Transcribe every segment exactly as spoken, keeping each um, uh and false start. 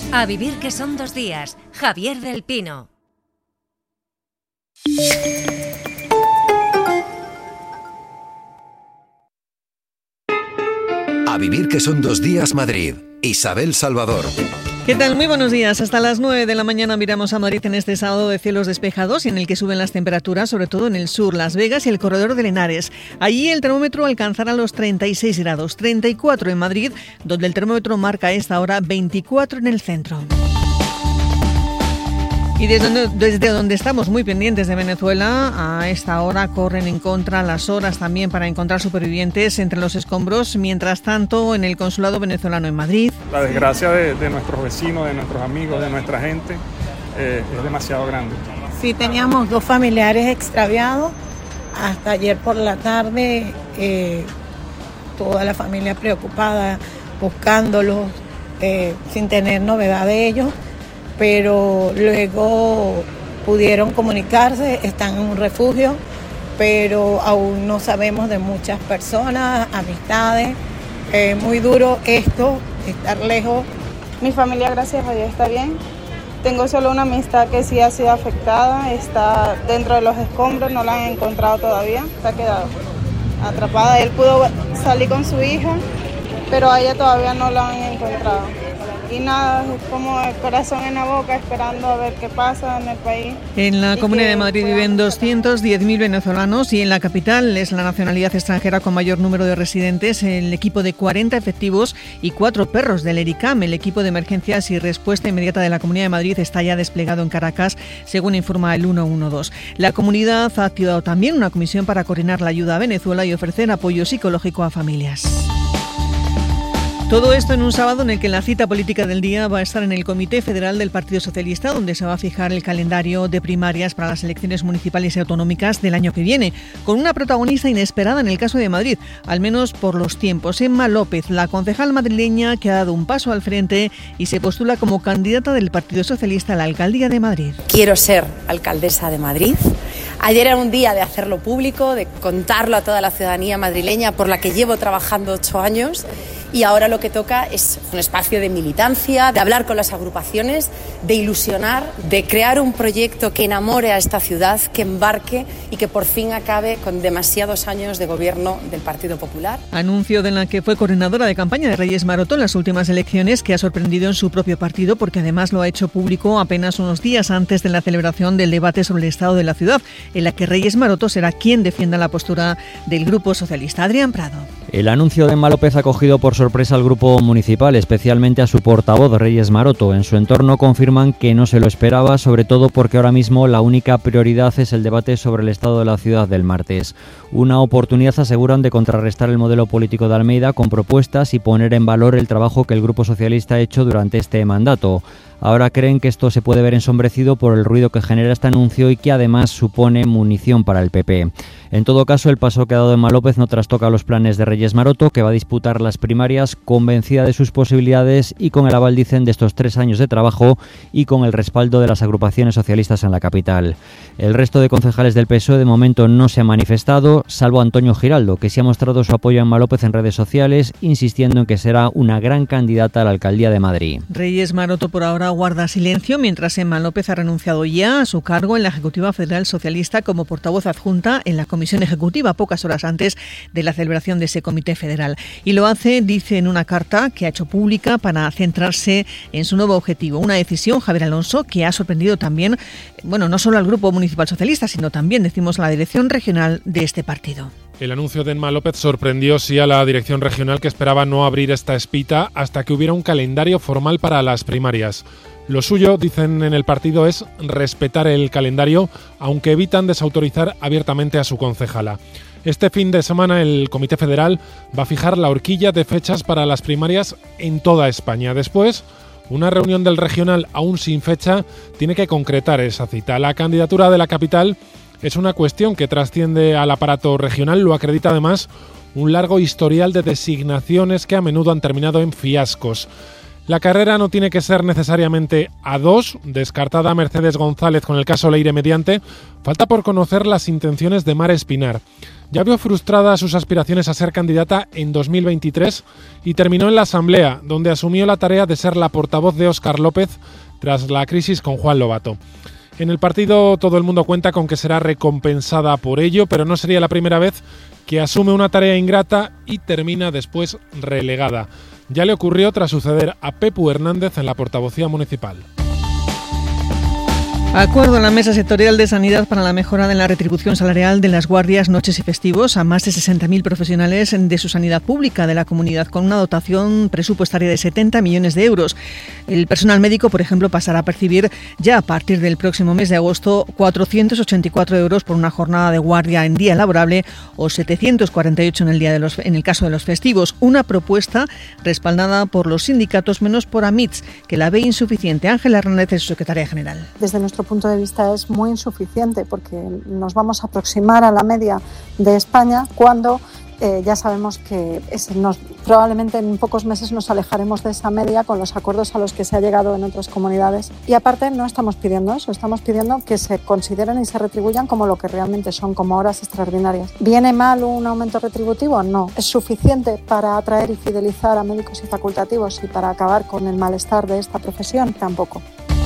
A vivir que son dos días. Javier del Pino. A vivir que son dos días Madrid. Isabel Salvador. ¿Qué tal? Muy buenos días. Hasta las nueve de la mañana miramos a Madrid en este sábado de cielos despejados y en el que suben las temperaturas, sobre todo en el sur, Las Vegas y el corredor del Henares. Allí el termómetro alcanzará los treinta y seis grados, treinta y cuatro en Madrid, donde el termómetro marca a esta hora veinticuatro en el centro. Y desde donde, desde donde estamos muy pendientes de Venezuela, a esta hora corren en contra las horas también para encontrar supervivientes entre los escombros. Mientras tanto, en el consulado venezolano en Madrid, la desgracia de, de nuestros vecinos, de nuestros amigos, de nuestra gente eh, es demasiado grande. Sí, teníamos dos familiares extraviados. Hasta ayer por la tarde, eh, toda la familia preocupada, buscándolos, eh, sin tener novedad de ellos. Pero luego pudieron comunicarse, están en un refugio, pero aún no sabemos de muchas personas, amistades. Es muy duro esto, estar lejos. Mi familia, gracias a Dios, está bien. Tengo solo una amistad que sí ha sido afectada, está dentro de los escombros, no la han encontrado todavía, se ha quedado atrapada. Él pudo salir con su hija, pero a ella todavía no la han encontrado. Y nada, como el corazón en la boca, esperando a ver qué pasa en el país. En la Comunidad de Madrid viven doscientos diez mil venezolanos y en la capital es la nacionalidad extranjera con mayor número de residentes. El equipo de cuarenta efectivos y cuatro perros del ERICAM, el equipo de emergencias y respuesta inmediata de la Comunidad de Madrid, está ya desplegado en Caracas, según informa el ciento doce. La comunidad ha activado también una comisión para coordinar la ayuda a Venezuela y ofrecer apoyo psicológico a familias. Todo esto en un sábado en el que la cita política del día va a estar en el Comité Federal del Partido Socialista, donde se va a fijar el calendario de primarias para las elecciones municipales y autonómicas del año que viene, con una protagonista inesperada en el caso de Madrid, al menos por los tiempos. Emma López, la concejal madrileña que ha dado un paso al frente y se postula como candidata del Partido Socialista a la alcaldía de Madrid. Quiero ser alcaldesa de Madrid. Ayer era un día de hacerlo público, de contarlo a toda la ciudadanía madrileña por la que llevo trabajando ocho años. Y ahora lo que toca es un espacio de militancia, de hablar con las agrupaciones, de ilusionar, de crear un proyecto que enamore a esta ciudad, que embarque y que por fin acabe con demasiados años de gobierno del Partido Popular. Anuncio de la que fue coordinadora de campaña de Reyes Maroto en las últimas elecciones, que ha sorprendido en su propio partido porque además lo ha hecho público apenas unos días antes de la celebración del debate sobre el estado de la ciudad, en la que Reyes Maroto será quien defienda la postura del Grupo Socialista. Adrián Prado. El anuncio de Emma López ha cogido por sorpresa al grupo municipal, especialmente a su portavoz, Reyes Maroto. En su entorno confirman que no se lo esperaba, sobre todo porque ahora mismo la única prioridad es el debate sobre el estado de la ciudad del martes. Una oportunidad, aseguran, de contrarrestar el modelo político de Almeida con propuestas y poner en valor el trabajo que el Grupo Socialista ha hecho durante este mandato. Ahora creen que esto se puede ver ensombrecido por el ruido que genera este anuncio y que además supone munición para el P P. En todo caso, el paso que ha dado Emma López no trastoca los planes de Reyes Maroto, que va a disputar las primarias convencida de sus posibilidades y con el aval, dicen, de estos tres años de trabajo y con el respaldo de las agrupaciones socialistas en la capital. El resto de concejales del P S O E de momento no se ha manifestado, salvo Antonio Giraldo, que sí ha mostrado su apoyo a Emma López en redes sociales, insistiendo en que será una gran candidata a la alcaldía de Madrid. Reyes Maroto por ahora guarda silencio, mientras Emma López ha renunciado ya a su cargo en la Ejecutiva Federal Socialista como portavoz adjunta en la Comisión Ejecutiva, pocas horas antes de la celebración de ese Comité Federal. Y lo hace, dice en una carta que ha hecho pública, para centrarse en su nuevo objetivo. Una decisión, Javier Alonso, que ha sorprendido también, bueno, no solo al Grupo Municipal Socialista, sino también, decimos, a la dirección regional de este partido. El anuncio de Emma López sorprendió sí a la dirección regional, que esperaba no abrir esta espita hasta que hubiera un calendario formal para las primarias. Lo suyo, dicen en el partido, es respetar el calendario, aunque evitan desautorizar abiertamente a su concejala. Este fin de semana el Comité Federal va a fijar la horquilla de fechas para las primarias en toda España. Después, una reunión del regional aún sin fecha tiene que concretar esa cita. La candidatura de la capital es una cuestión que trasciende al aparato regional, lo acredita además un largo historial de designaciones que a menudo han terminado en fiascos. La carrera no tiene que ser necesariamente a dos, descartada Mercedes González con el caso Leire Mediante. Falta por conocer las intenciones de Mar Espinar. Ya vio frustradas sus aspiraciones a ser candidata en dos mil veintitrés y terminó en la Asamblea, donde asumió la tarea de ser la portavoz de Óscar López tras la crisis con Juan Lobato. En el partido todo el mundo cuenta con que será recompensada por ello, pero no sería la primera vez que asume una tarea ingrata y termina después relegada. Ya le ocurrió tras suceder a Pepu Hernández en la portavocía municipal. Acuerdo en la Mesa Sectorial de Sanidad para la mejora en la retribución salarial de las guardias, noches y festivos a más de sesenta mil profesionales de su sanidad pública de la comunidad, con una dotación presupuestaria de setenta millones de euros. El personal médico, por ejemplo, pasará a percibir ya a partir del próximo mes de agosto cuatrocientos ochenta y cuatro euros por una jornada de guardia en día laborable o setecientos cuarenta y ocho en el, día de los, en el caso de los festivos. Una propuesta respaldada por los sindicatos menos por AMITS, que la ve insuficiente. Ángela Hernández es su secretaria general. Desde nuestro punto de vista es muy insuficiente porque nos vamos a aproximar a la media de España cuando eh, ya sabemos que es, nos, probablemente en pocos meses nos alejaremos de esa media con los acuerdos a los que se ha llegado en otras comunidades. Y aparte no estamos pidiendo eso, estamos pidiendo que se consideren y se retribuyan como lo que realmente son, como horas extraordinarias. ¿Viene mal un aumento retributivo? No. ¿Es suficiente para atraer y fidelizar a médicos y facultativos y para acabar con el malestar de esta profesión? Tampoco.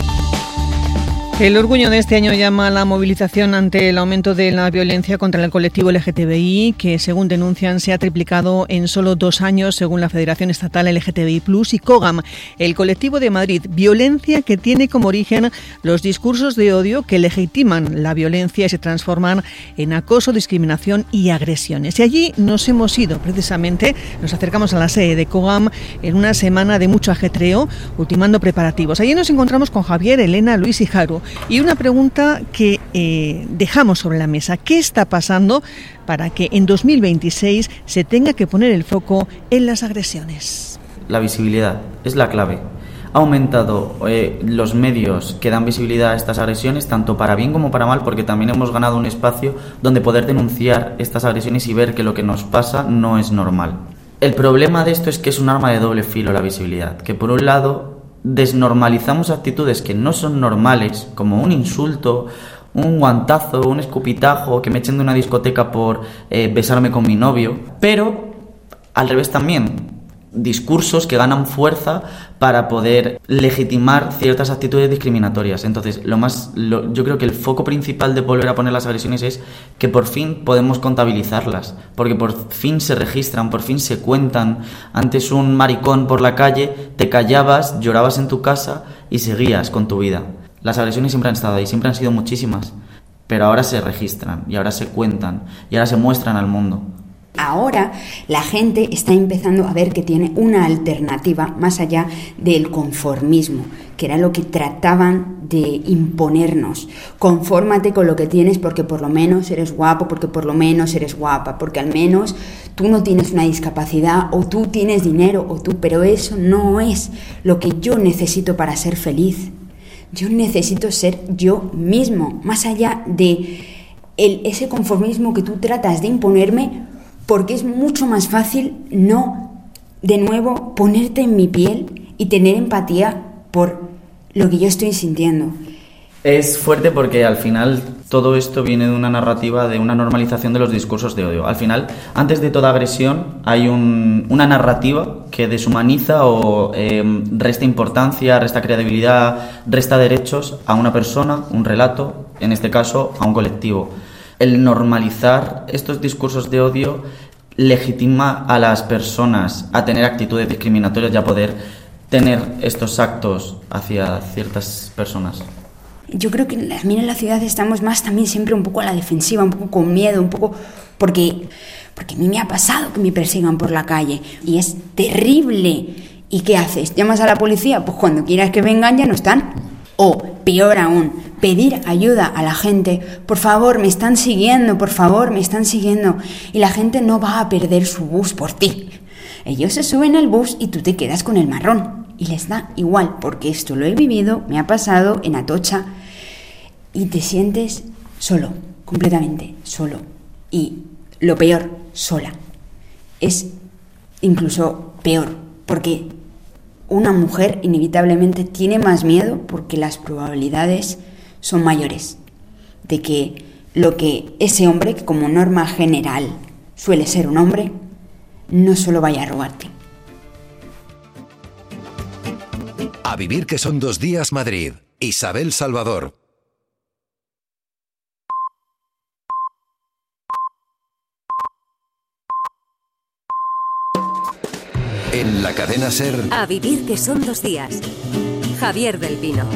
El orgullo de este año llama a la movilización ante el aumento de la violencia contra el colectivo L G T B I, que según denuncian se ha triplicado en solo dos años según la Federación Estatal L G T B I plus y COGAM, el colectivo de Madrid. Violencia que tiene como origen los discursos de odio que legitiman la violencia y se transforman en acoso, discriminación y agresiones. Y allí nos hemos ido, precisamente, nos acercamos a la sede de COGAM en una semana de mucho ajetreo, ultimando preparativos. Allí nos encontramos con Javier, Elena, Luis y Jaro. Y una pregunta que eh, dejamos sobre la mesa. ¿Qué está pasando para que en dos mil veintiséis se tenga que poner el foco en las agresiones? La visibilidad es la clave. Ha aumentado eh, los medios que dan visibilidad a estas agresiones, tanto para bien como para mal, porque también hemos ganado un espacio donde poder denunciar estas agresiones y ver que lo que nos pasa no es normal. El problema de esto es que es un arma de doble filo la visibilidad, que por un lado desnormalizamos actitudes que no son normales, como un insulto, un guantazo, un escupitajo, que me echen de una discoteca por eh, besarme con mi novio, pero al revés también, discursos que ganan fuerza para poder legitimar ciertas actitudes discriminatorias. Entonces, lo más, lo, yo creo que el foco principal de volver a poner las agresiones es que por fin podemos contabilizarlas, porque por fin se registran, por fin se cuentan. Antes un maricón por la calle, te callabas, llorabas en tu casa y seguías con tu vida. Las agresiones siempre han estado ahí, siempre han sido muchísimas, pero ahora se registran y ahora se cuentan y ahora se muestran al mundo. Ahora la gente está empezando a ver que tiene una alternativa más allá del conformismo, que era lo que trataban de imponernos. Confórmate con lo que tienes porque por lo menos eres guapo, porque por lo menos eres guapa, porque al menos tú no tienes una discapacidad o tú tienes dinero o tú, pero eso no es lo que yo necesito para ser feliz. Yo necesito ser yo mismo, más allá de el, ese conformismo que tú tratas de imponerme, porque es mucho más fácil no, de nuevo, ponerte en mi piel y tener empatía por lo que yo estoy sintiendo. Es fuerte porque al final todo esto viene de una narrativa de una normalización de los discursos de odio. Al final, antes de toda agresión, hay un, una narrativa que deshumaniza o eh, resta importancia, resta credibilidad, resta derechos a una persona, un relato, en este caso a un colectivo. El normalizar estos discursos de odio legitima a las personas a tener actitudes discriminatorias y a poder tener estos actos hacia ciertas personas. Yo creo que también en la ciudad estamos más también siempre un poco a la defensiva, un poco con miedo, un poco porque, porque a mí me ha pasado que me persigan por la calle y es terrible. ¿Y qué haces? ¿Llamas a la policía? Pues cuando quieras que vengan ya no están. O, peor aún, pedir ayuda a la gente. Por favor, me están siguiendo, por favor, me están siguiendo. Y la gente no va a perder su bus por ti. Ellos se suben al bus y tú te quedas con el marrón. Y les da igual, porque esto lo he vivido, me ha pasado en Atocha. Y te sientes solo, completamente solo. Y lo peor, sola. Es incluso peor, porque una mujer inevitablemente tiene más miedo porque las probabilidades son mayores de que lo que ese hombre, que como norma general suele ser un hombre, no solo vaya a robarte. A vivir que son dos días Madrid. Isabel Salvador. En la cadena SER. A vivir que son dos días. Javier del Pino.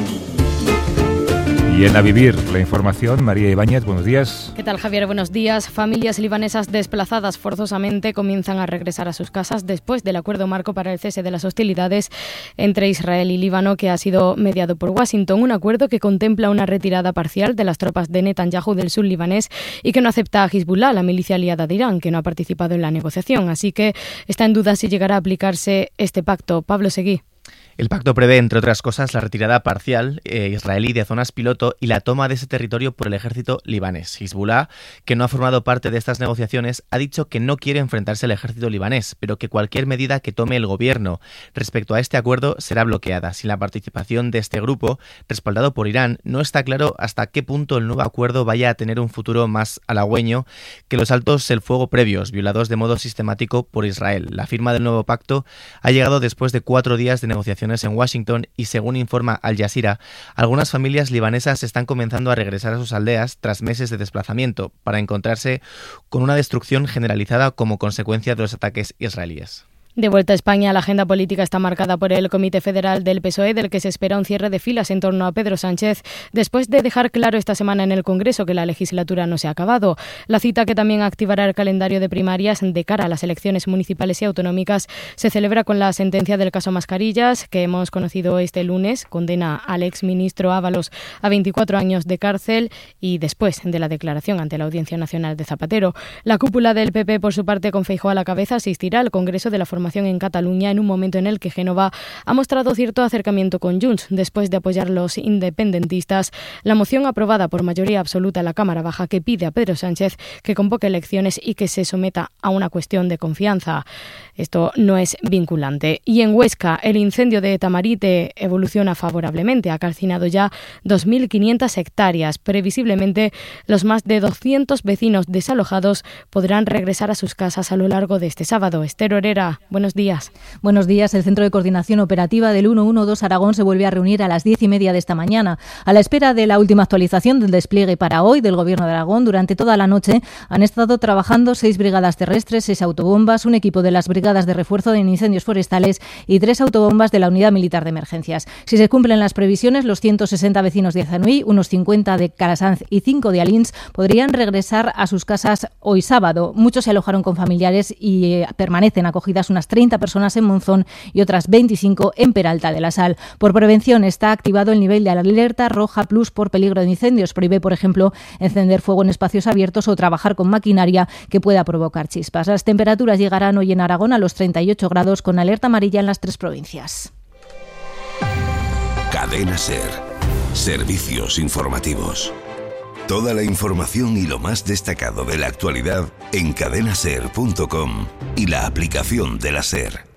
Y en A Vivir, la información, María Ibáñez, buenos días. ¿Qué tal, Javier? Buenos días. Familias libanesas desplazadas forzosamente comienzan a regresar a sus casas después del acuerdo marco para el cese de las hostilidades entre Israel y Líbano, que ha sido mediado por Washington. Un acuerdo que contempla una retirada parcial de las tropas de Netanyahu del sur libanés y que no acepta a Hezbollah, la milicia aliada de Irán, que no ha participado en la negociación. Así que está en duda si llegará a aplicarse este pacto. Pablo Seguí. El pacto prevé, entre otras cosas, la retirada parcial eh, israelí de zonas piloto y la toma de ese territorio por el ejército libanés. Hezbollah, que no ha formado parte de estas negociaciones, ha dicho que no quiere enfrentarse al ejército libanés, pero que cualquier medida que tome el gobierno respecto a este acuerdo será bloqueada. Sin la participación de este grupo, respaldado por Irán, no está claro hasta qué punto el nuevo acuerdo vaya a tener un futuro más halagüeño que los altos el fuego previos, violados de modo sistemático por Israel. La firma del nuevo pacto ha llegado después de cuatro días de negociaciones en Washington y, según informa Al Jazeera, algunas familias libanesas están comenzando a regresar a sus aldeas tras meses de desplazamiento para encontrarse con una destrucción generalizada como consecuencia de los ataques israelíes. De vuelta a España, la agenda política está marcada por el Comité Federal del P S O E, del que se espera un cierre de filas en torno a Pedro Sánchez, después de dejar claro esta semana en el Congreso que la legislatura no se ha acabado. La cita, que también activará el calendario de primarias de cara a las elecciones municipales y autonómicas, se celebra con la sentencia del caso Mascarillas, que hemos conocido este lunes. Condena al exministro Ábalos a veinticuatro años de cárcel y después de la declaración ante la Audiencia Nacional de Zapatero. La cúpula del P P, por su parte, con Feijóo a la cabeza, asistirá al Congreso de la Formación en Cataluña en un momento en el que Génova ha mostrado cierto acercamiento con Junts después de apoyar a los independentistas la moción aprobada por mayoría absoluta en la Cámara Baja que pide a Pedro Sánchez que convoque elecciones y que se someta a una cuestión de confianza. Esto no es vinculante. Y en Huesca, el incendio de Tamarite evoluciona favorablemente. Ha calcinado ya dos mil quinientas hectáreas. Previsiblemente, los más de doscientos vecinos desalojados podrán regresar a sus casas a lo largo de este sábado. Esther Herrera, buenos días. Buenos días. El Centro de Coordinación Operativa del ciento doce Aragón se vuelve a reunir a las diez y media de esta mañana. A la espera de la última actualización del despliegue para hoy del Gobierno de Aragón, durante toda la noche han estado trabajando seis brigadas terrestres, seis autobombas, un equipo de las brigadas de refuerzo en incendios forestales y tres autobombas de la Unidad Militar de Emergencias. Si se cumplen las previsiones, los ciento sesenta vecinos de Azanuí, unos cincuenta de Calasanz y cinco de Alins podrían regresar a sus casas hoy sábado. Muchos se alojaron con familiares y eh, permanecen acogidas unas treinta personas en Monzón y otras veinticinco en Peralta de la Sal. Por prevención está activado el nivel de alerta roja plus por peligro de incendios. Prohíbe, por ejemplo, encender fuego en espacios abiertos o trabajar con maquinaria que pueda provocar chispas. Las temperaturas llegarán hoy en Aragón a los treinta y ocho grados con alerta amarilla en las tres provincias. Cadena SER. Servicios informativos. Toda la información y lo más destacado de la actualidad en cadena ser punto com y la aplicación de la SER.